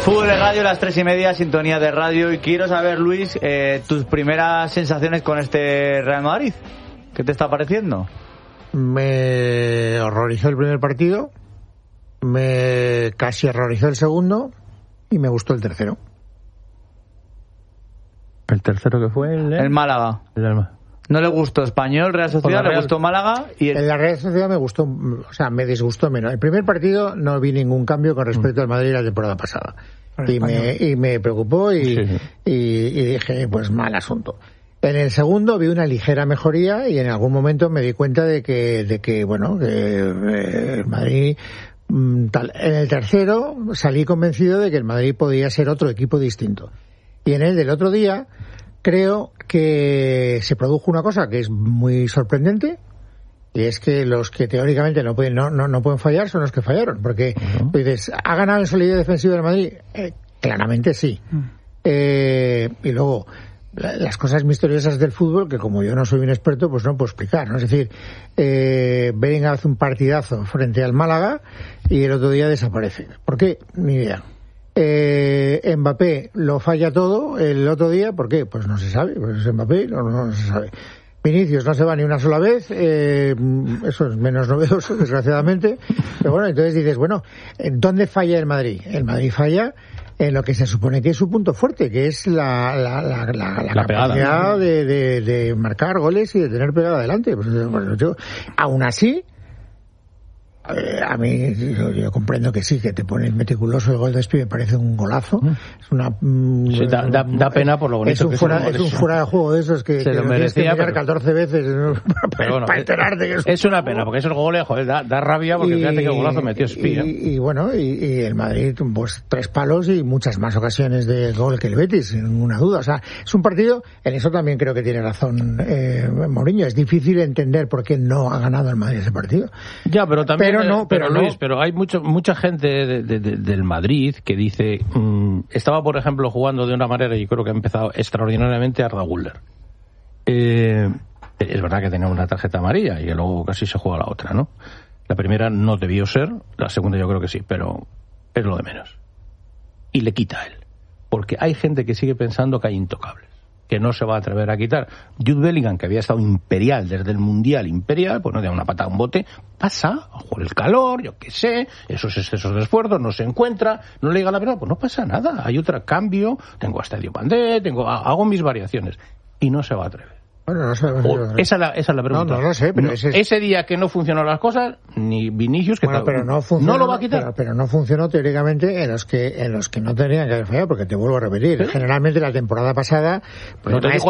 Fútbol de Radio, las 3:30, sintonía de radio. Y quiero saber, Luis, tus primeras sensaciones con este Real Madrid. ¿Qué te está pareciendo? Me horrorizó el primer partido, me casi horrorizó el segundo y me gustó el tercero. ¿El tercero que fue? El Málaga. No le gustó Español, Real Sociedad, le gustó Málaga. En la Real Sociedad me gustó, o sea, me disgustó menos. El primer partido no vi ningún cambio con respecto al Madrid la temporada pasada. Y me preocupó y dije, pues mal asunto. En el segundo vi una ligera mejoría y en algún momento me di cuenta de que el Madrid tal. En el tercero salí convencido de que el Madrid podía ser otro equipo distinto. Y en el del otro día creo que se produjo una cosa que es muy sorprendente, y es que los que teóricamente no pueden fallar son los que fallaron, porque dices, ¿ha ganado en solidez defensiva del Madrid? Claramente sí. Y luego las cosas misteriosas del fútbol, que como yo no soy un experto, pues no puedo explicar, ¿no? Es decir, Bellingham hace un partidazo frente al Málaga y el otro día desaparece. ¿Por qué? Ni idea. Mbappé lo falla todo el otro día. ¿Por qué? Pues no se sabe. Pues Mbappé no se sabe. Vinicius no se va ni una sola vez. Eso es menos novedoso, desgraciadamente. Pero bueno, entonces dices, bueno, ¿dónde falla el Madrid? El Madrid falla en lo que se supone que es su punto fuerte, que es la capacidad de marcar goles y de tener pegada adelante. Pues, bueno, aún así, a mí, yo comprendo que sí, que te pones meticuloso. El gol de Espi me parece un golazo. Es una da pena por lo bonito es un fuera de juego de esos que se lo merecía, pero 14 veces para enterarte que es una pena, porque esos goles, joder, da rabia, porque fíjate que golazo metió Espi. Y bueno, y el Madrid, pues 3 palos y muchas más ocasiones de gol que el Betis, sin ninguna duda. O sea, es un partido, en eso también creo que tiene razón Mourinho. Es difícil entender por qué no ha ganado el Madrid ese partido. Ya, pero también pero Luis, pero hay mucha gente del Madrid que dice, estaba por ejemplo jugando de una manera, y creo que ha empezado extraordinariamente Arda Güler. Es verdad que tenía una tarjeta amarilla y luego casi se juega la otra, ¿no? La primera no debió ser, la segunda yo creo que sí, pero es lo de menos. Y le quita a él, porque hay gente que sigue pensando que hay intocables, que no se va a atrever a quitar. Jude Bellingham, que había estado imperial desde el Mundial imperial, pues no da una patada a un bote, pasa, por el calor, yo qué sé, esos excesos de esfuerzo, no se encuentra, no le llega la verdad, pues no pasa nada, hay otro cambio, tengo a Estadio Pandé, hago mis variaciones, y no se va a atrever. Bueno, no sé, esa es la pregunta. No lo sé, pero ese día que no funcionaron las cosas, ni Vinicius, que pero no lo va a quitar. Pero no funcionó teóricamente en los que no tenían que haber fallado, porque te vuelvo a repetir. ¿Sí? Generalmente la temporada pasada, pues no es que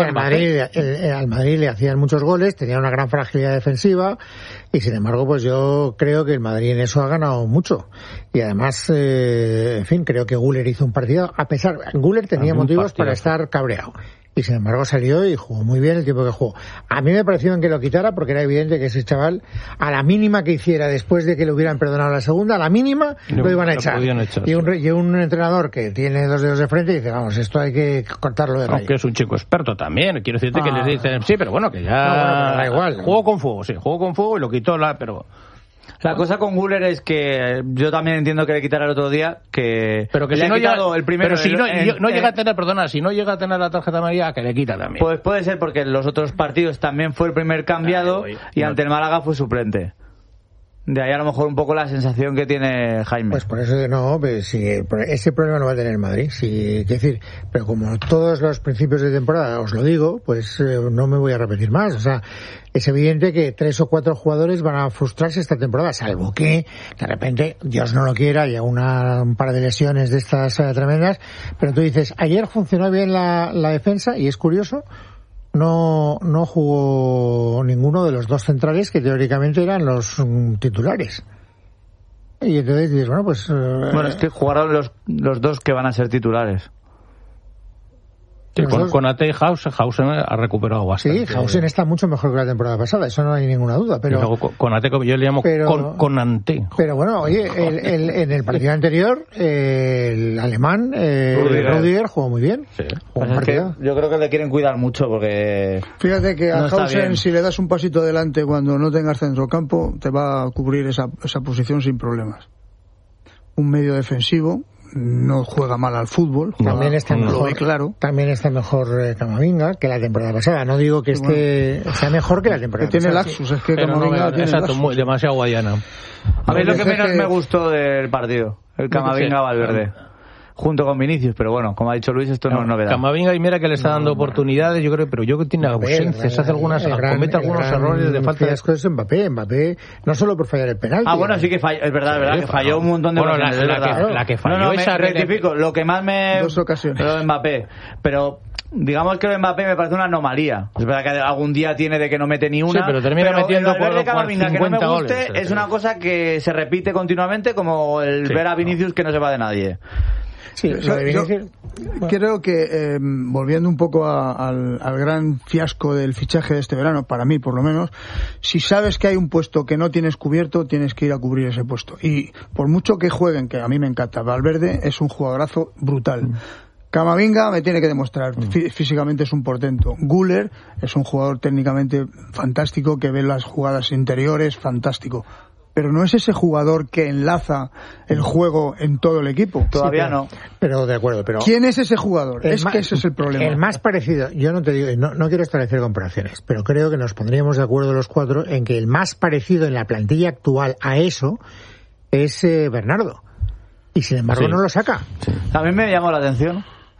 al Madrid le hacían muchos goles, tenía una gran fragilidad defensiva, y sin embargo, pues yo creo que el Madrid en eso ha ganado mucho. Y además, en fin, creo que Güler hizo un partido, Güler tenía motivos para estar cabreado. Y sin embargo salió y jugó muy bien el tiempo que jugó. A mí me pareció bien que lo quitara, porque era evidente que ese chaval, a la mínima que hiciera después de que le hubieran perdonado la segunda, a la mínima lo iban a echar. Y un entrenador que tiene 2 dedos de frente dice, vamos, esto hay que cortarlo de raíz. Aunque es un chico experto también, quiero decirte que les dicen, sí, pero bueno, que ya... No, da igual. Jugó con fuego y lo quitó, pero... La cosa con Güler es que yo también entiendo que le quitara el otro día, pero que si le no ha quitado el primero. Pero si no llega a tener, si no llega a tener la tarjeta amarilla, que le quita también. Pues puede ser porque en los otros partidos también fue el primer cambiado y ante el Málaga fue suplente. De ahí a lo mejor un poco la sensación que tiene Jaime. Pues por eso no, pues, si ese problema no va a tener Madrid. Es decir, pero como todos los principios de temporada os lo digo, pues no me voy a repetir más. O sea, es evidente que 3 o 4 jugadores van a frustrarse esta temporada, salvo que de repente, Dios no lo quiera, haya un par de lesiones de estas tremendas. Pero tú dices, ayer funcionó bien la defensa, y es curioso, no jugó ninguno de los 2 centrales que teóricamente eran los titulares. Y entonces dices, bueno, pues... Bueno, es que jugaron los 2 que van a ser titulares. Sí, con Ate y Hausen ha recuperado bastante. Sí, Hausen está mucho mejor que la temporada pasada, eso no hay ninguna duda. Pero luego, con Ate, yo le llamo con Ante. Pero bueno, oye, en el partido anterior, el alemán, Rudiger, jugó muy bien. Sí. Pues es que yo creo que le quieren cuidar mucho porque... Fíjate que a Hausen, si le das un pasito adelante cuando no tengas centrocampo, te va a cubrir esa posición sin problemas. Un medio defensivo no juega mal al fútbol. También está mejor, claro. También está mejor Camavinga que la temporada pasada. No digo que sea mejor que la temporada pasada. Tiene laxus, es que Camavinga tiene exacto, demasiado guayana. A mí es lo que menos me gustó del partido, el Camavinga-Valverde. Junto con Vinicius, pero bueno, como ha dicho Luis, esto no es novedad. Camavinga, y mira que le está dando oportunidades, yo creo, pero yo que tiene ausencias, comete algunos errores de falta de... Es Mbappé, no solo por fallar el penalti. Bueno, sí que falló, es verdad, que falló un montón de ocasiones. La que falló esa... rectifico, lo que más me... Dos ocasiones. Lo de Mbappé, pero... Digamos que lo de Mbappé me parece una anomalía. Es verdad que algún día tiene de que no mete ni una. Sí, pero termina metiendo por 50 que no me guste, goles. Es una cosa que se repite continuamente, como el ver a Vinicius que no se va de nadie. Sí, yo creo que, volviendo un poco al gran fiasco del fichaje de este verano, para mí por lo menos, si sabes que hay un puesto que no tienes cubierto, tienes que ir a cubrir ese puesto. Y por mucho que jueguen, que a mí me encanta, Valverde es un jugadorazo brutal. Camavinga me tiene que demostrar, físicamente es un portento. Güler es un jugador técnicamente fantástico, que ve las jugadas interiores, fantástico. Pero no es ese jugador que enlaza el juego en todo el equipo. Todavía no. Pero de acuerdo, pero... ¿Quién es ese jugador? Que ese es el problema. El más parecido, yo no te digo, no quiero establecer comparaciones, pero creo que nos pondríamos de acuerdo los cuatro en que el más parecido en la plantilla actual a eso es Bernardo. Y sin embargo no lo saca. Sí. A mí me llamó la atención.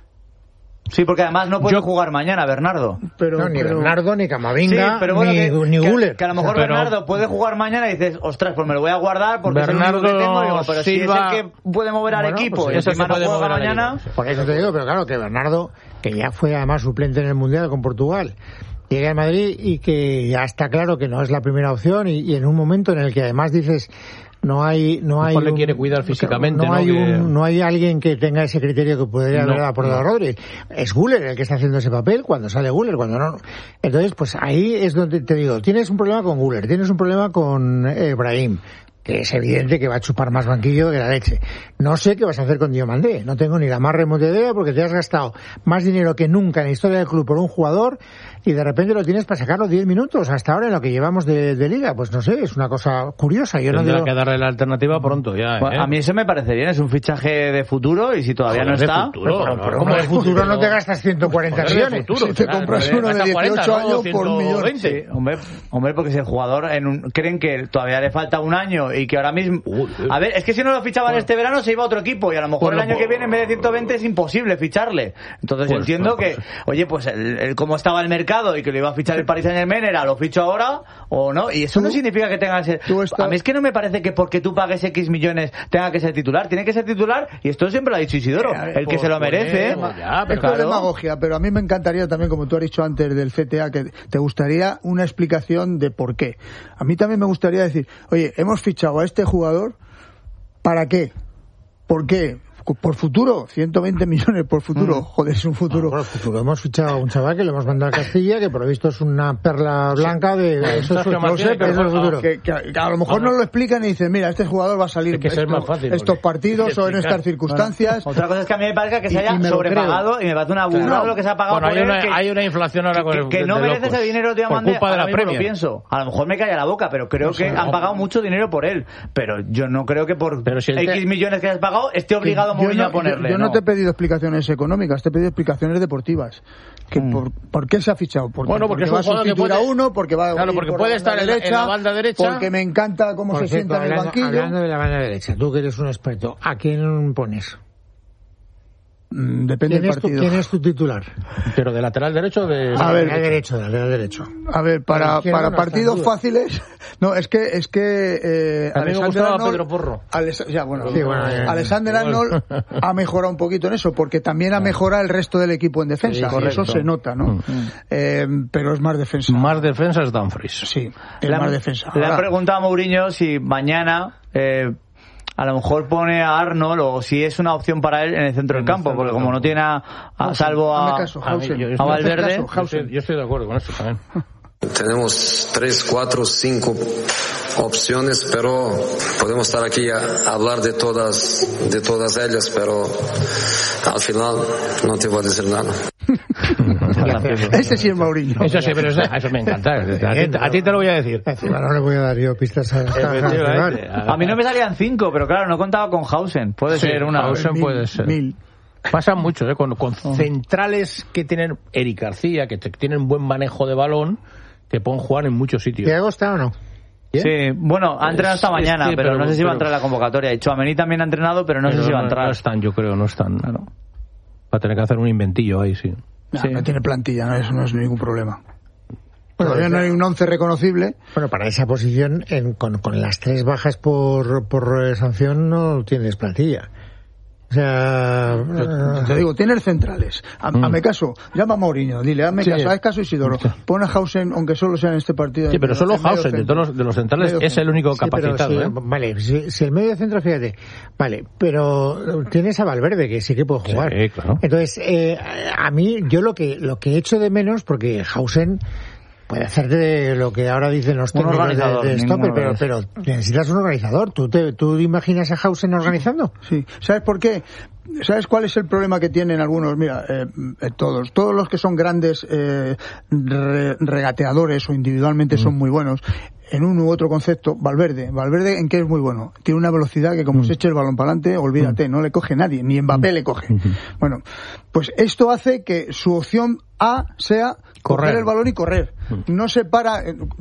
Sí, porque además no puede jugar mañana Bernardo. Ni Bernardo, ni Camavinga, pero bueno, ni Güler. Que a lo mejor Bernardo puede jugar mañana y dices, ostras, pues me lo voy a guardar porque Bernardo es el único que tengo. Digo, pero si es el que puede mover al equipo y encima no juega mañana... Por eso te digo, pero claro, que Bernardo, que ya fue además suplente en el Mundial con Portugal, llega a Madrid y que ya está claro que no es la primera opción y en un momento en el que además dices... No hay le quiere cuidar físicamente, no hay alguien que tenga ese criterio que podría haber aportado a Rodri. Es Güler el que está haciendo ese papel, cuando sale Güler, cuando no. Entonces, pues ahí es donde te digo, tienes un problema con Güler, tienes un problema con Brahim, que es evidente que va a chupar más banquillo que la leche. No sé qué vas a hacer con Diomandé, no tengo ni la más remota idea, porque te has gastado más dinero que nunca en la historia del club por un jugador y de repente lo tienes para sacarlo 10 minutos hasta ahora en lo que llevamos de liga. Pues no sé, es una cosa curiosa. Yo Tendrá que darle la alternativa pronto ya. Bueno, a mí eso me parece bien, es un fichaje de futuro y si todavía no está... Pero como de futuro no te gastas 140 millones. Si te compras uno de 18 años por millón. Sí, hombre, porque si el jugador creen que todavía le falta un año y que ahora mismo... A ver, es que si no lo fichaban este verano se iba a otro equipo y a lo mejor el año que viene en vez de 120 es imposible ficharle. Entonces yo entiendo que, oye, pues cómo estaba el mercado y que lo iba a fichar el Paris Saint-Germain era lo ficho ahora o no, y eso no significa que tenga que ser... A mí es que no me parece que porque tú pagues X millones tenga que ser titular, tiene que ser titular y esto siempre lo ha dicho Isidoro, el que se lo merece. Esto es demagogia, pero a mí me encantaría también, como tú has dicho antes del CTA, que te gustaría una explicación de por qué. A mí también me gustaría decir, oye, hemos fichado a este jugador, ¿para qué? ¿Por qué? Por futuro, 120 millones por futuro. Joder, es un futuro. Por futuro hemos fichado a un chaval que lo hemos mandado a Castilla, que por lo visto es una perla blanca de eso es no sé, pero es el futuro. Que a lo mejor no lo explican y dicen, mira, este jugador va a salir estos partidos o en estas circunstancias. Otra cosa es que a mí me parece que se haya sobrepagado y me parece una burrada lo que se ha pagado por él. Hay una inflación ahora con que no merece ese dinero de Diamante. Por culpa de la Premier. Lo pienso. A lo mejor me calla la boca, pero creo que han pagado mucho dinero por él. Pero yo no creo que por X millones que has pagado esté obligado Mourinho a ponerle. Yo no te he pedido explicaciones económicas, te he pedido explicaciones deportivas. Que ¿Por qué se ha fichado? Porque va a sustituir a uno, porque va a porque puede estar en la banda derecha. Porque me encanta cómo se sienta en el banquillo. Hablando de la banda derecha, tú que eres un experto, ¿a quién pones? Depende del partido. ¿Quién es tu titular? ¿Pero de lateral derecho o de lateral derecho? A ver, para partidos fáciles... No, es que a mí me gustaba Pedro Porro. Alexander Arnold ha mejorado un poquito en eso, porque también ha mejorado el resto del equipo en defensa. Sí, eso se nota, ¿no? Pero es más defensa. Más defensa es Dumfries. Sí, es más defensa. Le han preguntado a Mourinho si mañana... a lo mejor pone a Arnold o si es una opción para él en el centro del campo, porque como no tiene salvo a Valverde. Yo estoy de acuerdo con eso también. Tenemos 3, 4, 5 opciones, pero podemos estar aquí a hablar de todas ellas, pero al final no te voy a decir nada. Ese sí es Mourinho. Eso sí, pero eso me encanta. A ti te lo voy a decir. Encima no le voy a dar yo pistas a mí no me salían 5, pero claro, no contaba con Hausen. Puede ser una. Hausen puede ser. Pasa mucho, con centrales que tienen Eric García, que tienen buen manejo de balón, que pueden jugar en muchos sitios. ¿Thiago está o no? Sí, bueno, ha entrenado esta mañana, pero no sé si va a entrar en la convocatoria. Y Tchouaméni también ha entrenado, pero no sé si va a entrar. No están, yo creo, no están. Claro. Va a tener que hacer un inventillo ahí, sí. No tiene plantilla, eso no es ningún problema. Bueno, todavía no hay un 11 reconocible. Bueno, para esa posición, con las 3 bajas por sanción, no tienes plantilla. O sea, te digo, tienes centrales. Hazme caso, llama a Mourinho, dile, hazme caso, haz caso Isidoro. Pon a Hausen, aunque solo sea en este partido. Sí, pero solo Hausen, de todos los centrales, es el único capacitado. Pero vale, si el medio centro, fíjate, vale, pero tienes a Valverde, que sí que puede jugar. Sí, claro. Entonces, a mí, yo lo que echo de menos, porque Hausen puede hacerte lo que ahora dicen los técnicos de stopper, pero necesitas un organizador. ¿Tú imaginas a Hausen organizando? Sí. ¿Sabes por qué? ¿Sabes cuál es el problema que tienen algunos? Mira, todos los que son grandes regateadores o individualmente son muy buenos. En un u otro concepto, Valverde, ¿en qué es muy bueno? Tiene una velocidad que como se eche el balón para adelante, olvídate, no le coge nadie, ni Mbappé le coge. Bueno, pues esto hace que su opción A sea coger el balón y correr. No se para.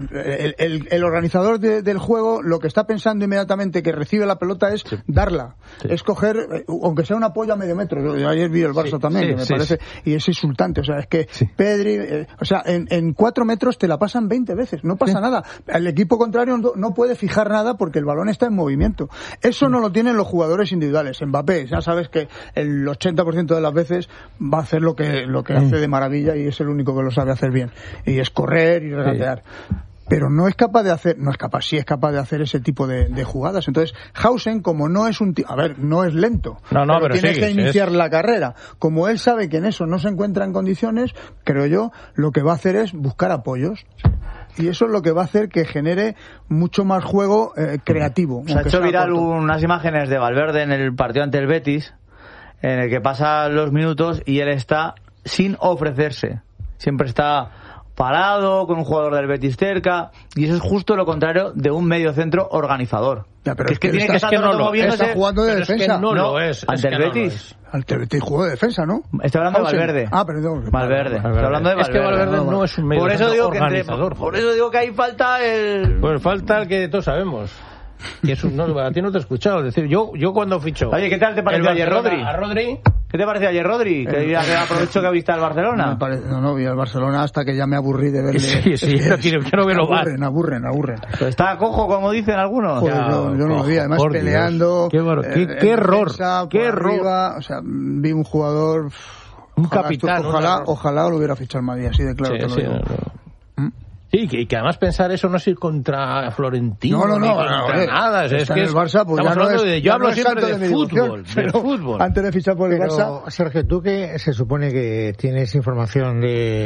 El organizador del juego lo que está pensando inmediatamente que recibe la pelota es darla. Es coger, aunque sea un apoyo a medio metro. Yo ayer vi el Barça también, que me parece, y es insultante. O sea, es que Pedri, en 4 metros te la pasan 20 veces. No pasa nada. El equipo contrario no puede fijar nada porque el balón está en movimiento. Eso no lo tienen los jugadores individuales. Mbappé, ya sabes que el 80% de las veces va a hacer lo que hace de maravilla y es el único que lo sabe hacer bien. Y es correr y regatear. Pero no es capaz de hacer, sí es capaz de hacer ese tipo de jugadas. Entonces, Hausen, como no es no es lento, pero tiene que iniciar la carrera. Como él sabe que en eso no se encuentra en condiciones, creo yo, lo que va a hacer es buscar apoyos. Y eso es lo que va a hacer que genere mucho más juego creativo. Se ha hecho viral unas imágenes de Valverde en el partido ante el Betis, en el que pasan los minutos y él está sin ofrecerse. Siempre está parado, con un jugador del Betis cerca, y eso es justo lo contrario de un mediocentro organizador. Ya, pero es que tiene que estar está jugando de defensa. Es que no lo es. Ante el Betis. Ante el Betis jugó de defensa, ¿no? Estoy hablando de Valverde. Perdón. Valverde. Estoy hablando de Valverde. Es que Valverde no es un mediocentro organizador. Por eso digo que ahí falta el... Pues falta el que todos sabemos. Y eso, a ti no te he escuchado. Es decir, yo cuando ficho... Oye, ¿qué tal te pareció ayer Rodri? ¿A Rodri? ¿Qué te pareció ayer Rodri? Que aprovecho que viste al Barcelona. No vi al Barcelona hasta que ya me aburrí de verle. Sí, quiero verlo más. Aburren. Pero está cojo, como dicen algunos. Joder, yo no lo vi, además peleando. Qué error. Qué error. O sea, vi un jugador... Un capitán. Ojalá lo hubiera fichado el Madrid, así de claro te lo digo. Sí, que además pensar eso no es ir contra Florentino. No, nada. Es que el Barça, pues ya no es. Yo hablo siempre de fútbol. Antes de fichar por el Barça. Sergio, tú que se supone que tienes información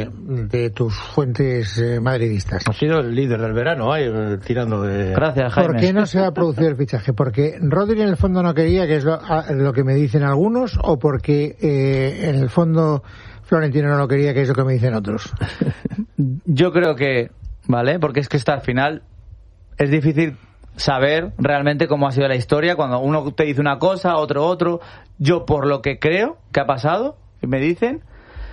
de tus fuentes madridistas. Has sido el líder del verano, tirando de. Gracias, Jaime. ¿Por qué no se ha producido el fichaje? ¿Porque Rodri en el fondo no quería, que es lo que me dicen algunos, o porque en el fondo Florentino no lo quería, que es lo que me dicen otros? Yo creo que, ¿vale? Porque es que al final es difícil saber realmente cómo ha sido la historia cuando uno te dice una cosa, otro. Yo, por lo que creo que ha pasado, y me dicen,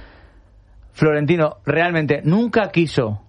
Florentino realmente nunca quiso,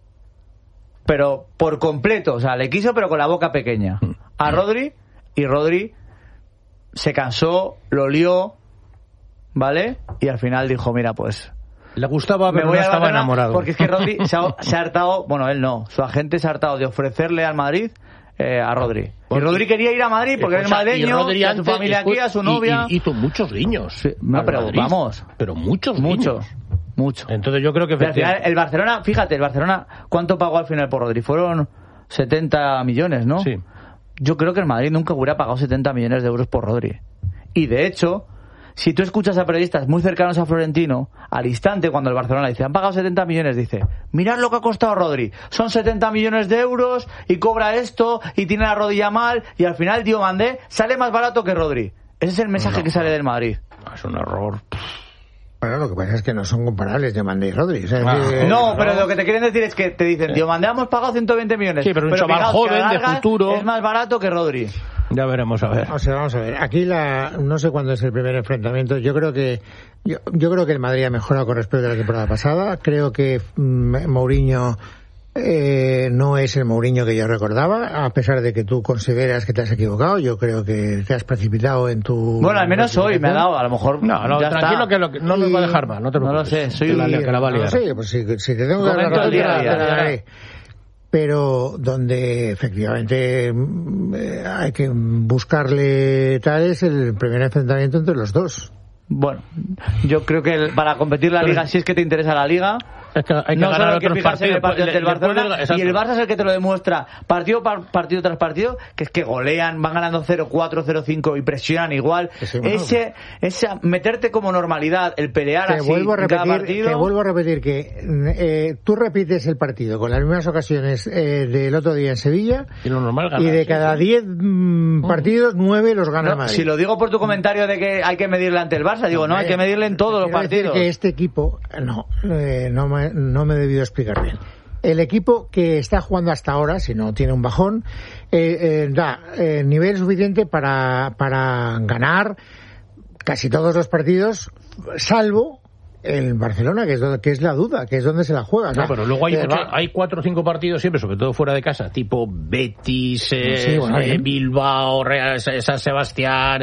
pero por completo, o sea, le quiso pero con la boca pequeña, a Rodri, y Rodri se cansó, lo lió, ¿vale? Y al final dijo, mira, pues... Le gustaba, pero no estaba enamorado. Porque es que Rodri se ha hartado, bueno, él no, su agente se ha hartado de ofrecerle al Madrid a Rodri. Y Rodri quería ir a Madrid porque es madrileño, a su familia aquí, a su novia. Hizo muchos guiños. Sí, no, pero Madrid, vamos. Pero muchos. Entonces yo creo que al final, el Barcelona, ¿cuánto pagó al final por Rodri? Fueron 70 millones, ¿no? Sí. Yo creo que el Madrid nunca hubiera pagado 70 millones de euros por Rodri. Y de hecho... Si tú escuchas a periodistas muy cercanos a Florentino, al instante cuando el Barcelona dice, han pagado 70 millones, dice, mirad lo que ha costado Rodri, son 70 millones de euros y cobra esto y tiene la rodilla mal y al final Diomandé sale más barato que Rodri. Ese es el mensaje que sale del Madrid. Es un error. Bueno, lo que pasa es que no son comparables Diomandé y Rodri. O sea, no, pero lo que te quieren decir es que te dicen, Diomandé hemos pagado 120 millones. Sí, pero un chaval joven de futuro es más barato que Rodri. Ya veremos, a ver. O sea, vamos a ver. Aquí no sé cuándo es el primer enfrentamiento. Yo creo que el Madrid ha mejorado con respecto a la temporada pasada. Creo que Mourinho no es el Mourinho que yo recordaba, a pesar de que tú consideras que te has equivocado. Yo creo que te has precipitado en tu... Bueno, al menos hoy me ha dado, a lo mejor no, ya tranquilo está. que no nos va a dejar mal, no te preocupes. No lo sé, soy un... que la va a liar. No sé, pues si te tengo que dar la razón, pero donde efectivamente hay que buscarle tal es el primer enfrentamiento entre los dos. Bueno, yo creo que para competir la Liga, si es que te interesa la Liga, es que hay que no ganar solo que otros fijarse en el partido partidos del Barcelona, y el Barça es el que te lo demuestra partido tras partido, que es que golean, van ganando 0-4, 0-5 y presionan igual. Sí, bueno, esa meterte como normalidad, el pelear así en cada partido. Te vuelvo a repetir que tú repites el partido con las mismas ocasiones del otro día en Sevilla, y lo normal ganar, y de cada 10 partidos 9 los gana el Madrid. Si lo digo por tu comentario de que hay que medirle ante el Barça, digo, no, hay que medirle en todos los partidos. Que este equipo no me he debido explicar bien. El equipo que está jugando hasta ahora, si no tiene un bajón, da nivel suficiente para ganar casi todos los partidos, salvo el Barcelona, que es la duda, que es donde se la juega. No, pero luego hay 4 o 5 partidos siempre, sobre todo fuera de casa, tipo Betis, Bilbao, San Sebastián,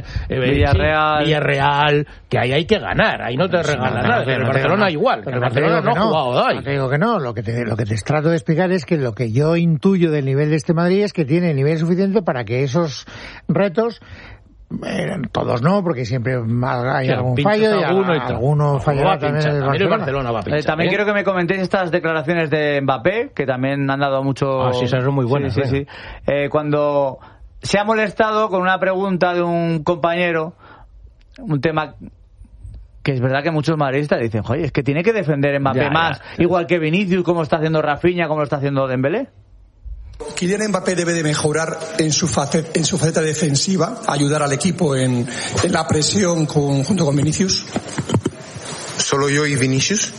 Villarreal, que ahí hay que ganar, ahí no te regalan nada. El Barcelona igual, el Barcelona no ha jugado hoy. No te digo que no, lo que te trato de explicar es que lo que yo intuyo del nivel de este Madrid es que tiene nivel suficiente para que esos retos, todos no, porque siempre hay algún fallo y alguno fallará también el Barcelona va a pinchar, también quiero que me comentéis estas declaraciones de Mbappé, que también han dado mucho... sí, esas son muy buenas. Sí. Cuando se ha molestado con una pregunta de un compañero, un tema que es verdad que muchos madridistas dicen, oye, es que tiene que defender Mbappé más, igual que Vinicius, como está haciendo Rafinha, como lo está haciendo Dembélé. Kylian Mbappé debe de mejorar en su faceta defensiva, ayudar al equipo en la presión junto con Vinicius. ¿Solo yo y Vinicius?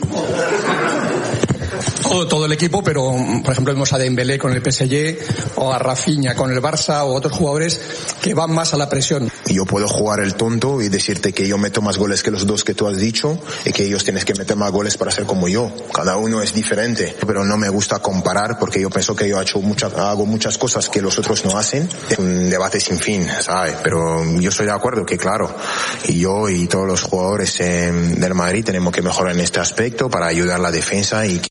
Todo el equipo, pero por ejemplo vemos a Dembélé con el PSG o a Rafinha con el Barça o otros jugadores que van más a la presión. Yo puedo jugar el tonto y decirte que yo meto más goles que los dos que tú has dicho y que ellos tienen que meter más goles para ser como yo. Cada uno es diferente, pero no me gusta comparar porque yo pienso que yo hago muchas cosas que los otros no hacen. Es un debate sin fin, ¿sabes? Pero yo estoy de acuerdo que claro, y yo y todos los jugadores del Madrid tenemos que mejorar en este aspecto para ayudar a la defensa y...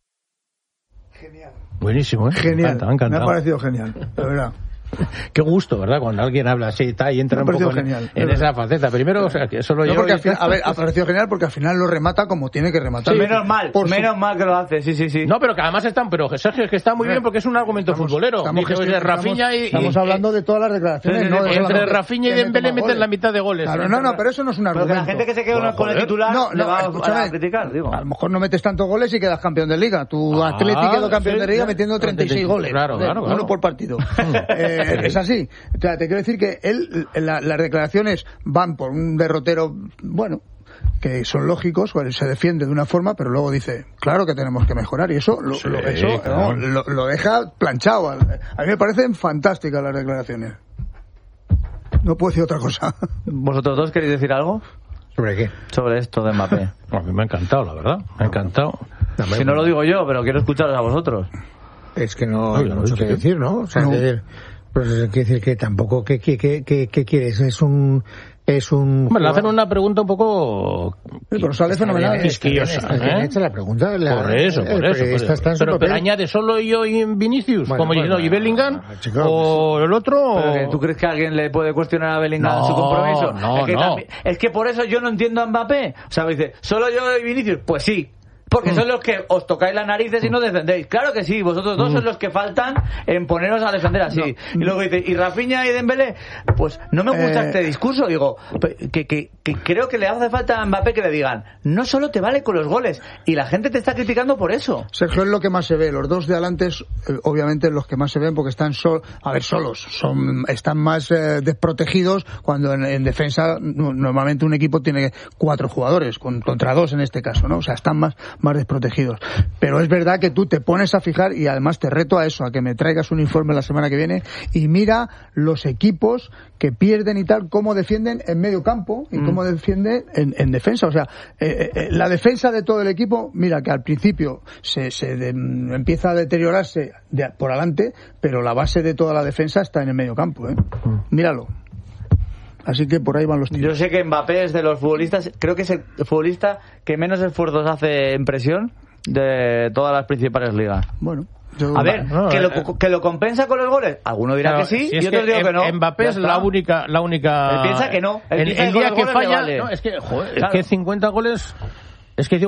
Buenísimo, Genial. Me ha parecido genial, la verdad. Qué gusto, ¿verdad? Cuando alguien habla así y entra un poco en esa faceta. Primero, o sea, que solo yo... Ha parecido genial porque al final lo remata como tiene que rematar. Sí, menos mal que lo hace, sí. No, pero que además pero Sergio, es que está muy bien porque es un argumento futbolero. Estamos hablando de todas las declaraciones. Entre Rafinha y Dembélé meten la mitad de goles. Claro, no, pero eso no es un argumento. Porque la gente que se queda con el titular le va a criticar, digo. A lo mejor no metes tantos goles y quedas campeón de Liga. Tu Atleti quedó campeón de Liga metiendo 36 goles. Claro. Uno por partido. Es así. O sea, te quiero decir que las declaraciones van por un derrotero, bueno, que son lógicos, se defiende de una forma, pero luego dice, claro que tenemos que mejorar, y eso lo deja planchado. A mí me parecen fantásticas las declaraciones. No puedo decir otra cosa. ¿Vosotros dos queréis decir algo? ¿Sobre qué? Sobre esto de Mbappé. A mí me ha encantado, la verdad. Me ha encantado. Si no lo digo yo, pero quiero escucharos a vosotros. Es que no hay mucho que decir, ¿no? O sea, pues quiere decir que tampoco, ¿qué quieres? Es un... Hombre, le hacen una pregunta un poco... pero sale fenomenal. Quisquillosa, hecha la pregunta. Por eso. Pero añade solo yo y Vinicius, bueno, como y Bellingham, o el otro... ¿Tú crees que alguien le puede cuestionar a Bellingham su compromiso? No. Es que por eso yo no entiendo a Mbappé. O sea, me dice, ¿solo yo y Vinicius? Pues sí. Porque son los que os tocáis las narices y no defendéis. Claro que sí, vosotros dos sois los que faltan en poneros a defender así. Y luego dice, ¿y Rafinha y Dembélé? Pues no me gusta este discurso. Digo, que creo que le hace falta a Mbappé que le digan, no solo te vale con los goles. Y la gente te está criticando por eso. Sergio, es lo que más se ve. Los dos de adelante, obviamente, los que más se ven porque están solos. Están más desprotegidos cuando en defensa normalmente un equipo tiene 4 jugadores contra 2 en este caso, ¿no? O sea, están más desprotegidos. Pero es verdad que tú te pones a fijar, y además te reto a eso, a que me traigas un informe la semana que viene y mira los equipos que pierden y tal, cómo defienden en medio campo y cómo defienden en defensa. O sea, la defensa de todo el equipo, mira que al principio empieza a deteriorarse por adelante, pero la base de toda la defensa está en el medio campo, ¿eh? Míralo. Así que por ahí van los tiros. Yo sé que Mbappé es de los futbolistas, creo que es el futbolista que menos esfuerzos hace en presión de todas las principales ligas. Bueno, a ver, que lo compensa con los goles. Alguno dirá que sí, y otros digo que no. Mbappé es la única. Él piensa que no. El día que falla, vale. No, es que, joder, claro. Es que 50 goles. Es que yo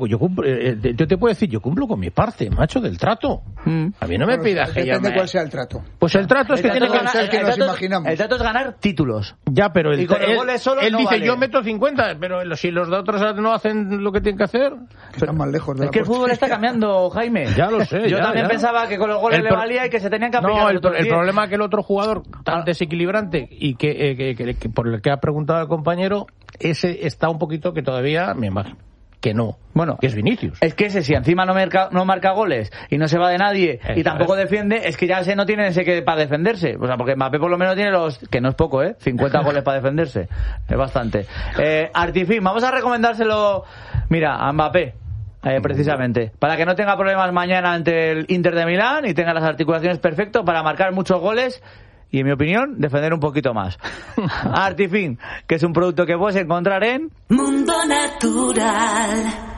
te puedo decir, yo cumplo con mi parte, macho, del trato. A mí no me pidas que depende cuál sea el trato. Pues el trato es que tiene que ser el que nos imaginamos. El trato es ganar títulos. Ya, pero y con los goles solo él no dice, vale. yo meto 50, pero si los de otros no hacen lo que tienen que hacer. Están más lejos de es que el fútbol está cambiando, Jaime. Ya lo sé. Yo también pensaba que con los goles le valía y que se tenían que aplicar. No, el problema es que el otro jugador tan desequilibrante y que por el que ha preguntado el compañero, ese está un poquito que todavía, me imagino que no. Bueno, que es Vinicius. Es que ese, si encima no marca goles y no se va de nadie y tampoco defiende, es que ya no tiene ese que para defenderse. O sea, porque Mbappé por lo menos tiene que no es poco, 50 goles para defenderse. Es bastante. Artifin, vamos a recomendárselo, mira, a Mbappé. Precisamente, para que no tenga problemas mañana ante el Inter de Milán y tenga las articulaciones perfectas para marcar muchos goles y, en mi opinión, defender un poquito más. Artifin, que es un producto que puedes encontrar en Mundo Natural.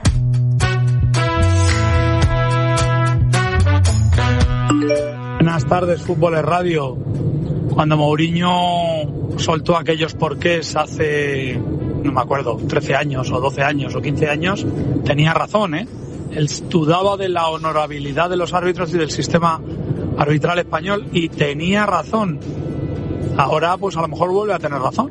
Buenas tardes, Fútbol es Radio. Cuando Mourinho soltó aquellos porqués hace, no me acuerdo, 13 años o 12 años o 15 años, tenía razón, ¿eh? Él dudaba de la honorabilidad de los árbitros y del sistema arbitral español y tenía razón. Ahora pues a lo mejor vuelve a tener razón.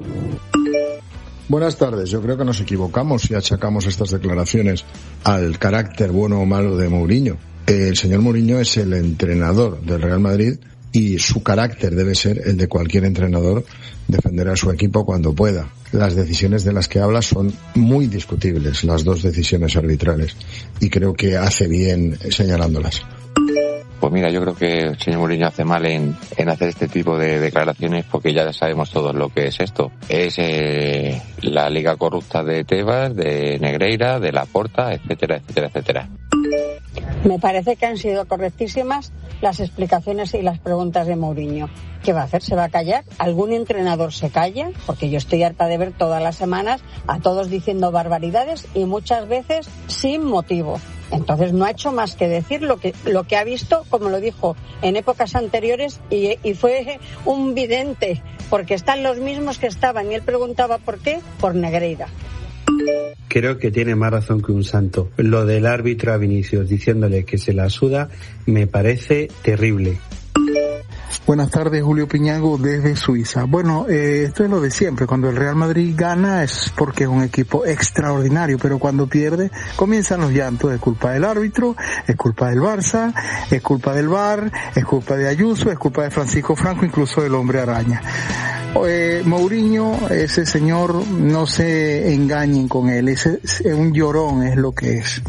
Buenas tardes. Yo creo que nos equivocamos si achacamos estas declaraciones al carácter bueno o malo de Mourinho. El señor Mourinho es el entrenador del Real Madrid y su carácter debe ser el de cualquier entrenador, defender a su equipo cuando pueda. Las decisiones de las que habla son muy discutibles, las dos decisiones arbitrales, y creo que hace bien señalándolas. Pues mira, yo creo que el señor Mourinho hace mal en hacer este tipo de declaraciones porque ya sabemos todos lo que es esto. Es la liga corrupta de Tebas, de Negreira, de Laporta, etcétera, etcétera, etcétera. Me parece que han sido correctísimas las explicaciones y las preguntas de Mourinho. ¿Qué va a hacer? ¿Se va a callar? ¿Algún entrenador se calla? Porque yo estoy harta de ver todas las semanas a todos diciendo barbaridades y muchas veces sin motivo. Entonces no ha hecho más que decir lo que ha visto, como lo dijo en épocas anteriores, y fue un vidente, porque están los mismos que estaban, y él preguntaba ¿por qué? Por Negreira. Creo que tiene más razón que un santo. Lo del árbitro a Vinicius diciéndole que se la suda me parece terrible. Buenas tardes, Julio Piñago desde Suiza. Bueno, esto es lo de siempre. Cuando el Real Madrid gana es porque es un equipo extraordinario, pero cuando pierde comienzan los llantos. Es culpa del árbitro, es culpa del Barça, es culpa del VAR, es culpa de Ayuso, es culpa de Francisco Franco, incluso del Hombre Araña. Mourinho, ese señor, no se engañen con él, es un llorón, es lo que es.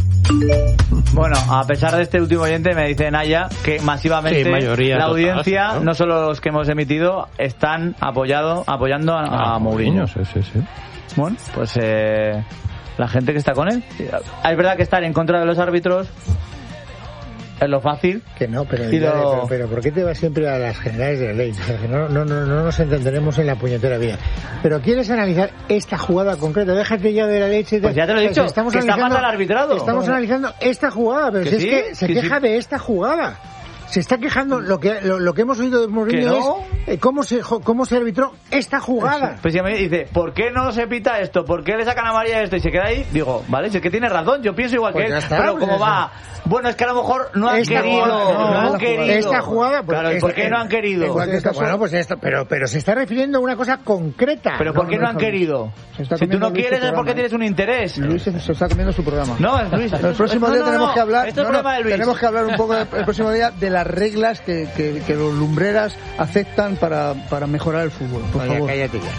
Bueno, a pesar de este último oyente, me dice Naya que masivamente la audiencia, total, ¿no? Solo los que hemos emitido, están apoyando a Mourinho. Sí. Bueno, pues la gente que está con él. Es verdad que estar en contra de los árbitros es lo fácil. Que no, pero ¿por qué te vas siempre a las generales de la ley? O sea, que no nos entenderemos en la puñetera vida. Pero ¿quieres analizar esta jugada concreta? Déjate ya de la leche. Pues ya te lo he dicho, que está mal arbitrado. Estamos analizando esta jugada, pero se queja de esta jugada. Se está quejando, lo que hemos oído de Mourinho es cómo se arbitró esta jugada. Pues ya me dice, ¿por qué no se pita esto? ¿Por qué le sacan amarilla esto? Y se queda ahí, digo, vale, si es que tiene razón, yo pienso igual que él, pero como va, bueno, es que a lo mejor no han querido, no han querido. Esta jugada, pues, claro, ¿y por qué no han querido? Bueno, pues esto, pero se está refiriendo a una cosa concreta. Pero ¿por qué no han querido? Si tú no quieres es porque tienes un interés. Luis se está comiendo su programa. No, es Luis. El próximo día tenemos que hablar. Tenemos que hablar un poco el próximo día de las reglas que los lumbreras aceptan para mejorar el fútbol. Por favor. Cállate ya.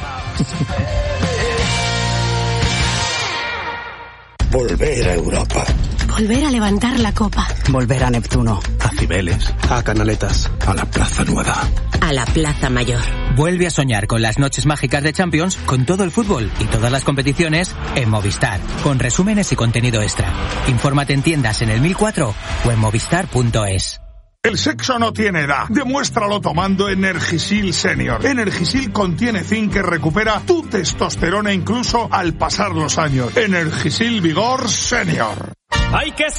Volver a Europa. Volver a levantar la copa. Volver a Neptuno. A Cibeles. A Canaletas. A la Plaza Nueva. A la Plaza Mayor. Vuelve a soñar con las noches mágicas de Champions, con todo el fútbol y todas las competiciones en Movistar, con resúmenes y contenido extra. Infórmate en tiendas en el 1004 o en movistar.es. El sexo no tiene edad. Demuéstralo tomando Energisil Senior. Energisil contiene zinc que recupera tu testosterona incluso al pasar los años. Energisil Vigor Senior. Hay que